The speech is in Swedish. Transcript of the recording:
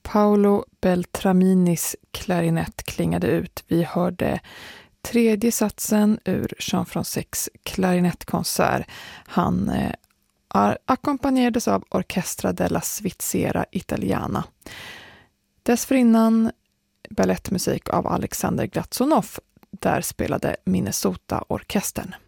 Paolo Beltraminis klarinett klingade ut. Vi hörde tredje satsen ur Jean Fransecs klarinettkonsert. Han ackompanjerades av Orchestra della Svizzera Italiana. Dessförinnan ballettmusik av Alexander Glatzunov. Där spelade Minnesota-orkestern.